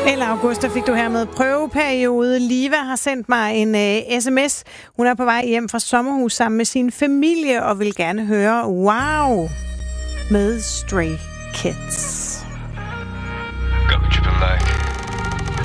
Eller Augusta fik du her med prøveperiode. Liva har sendt mig en sms. Hun er på vej hjem fra sommerhus sammen med sin familie og vil gerne høre Wow med Stray Kids.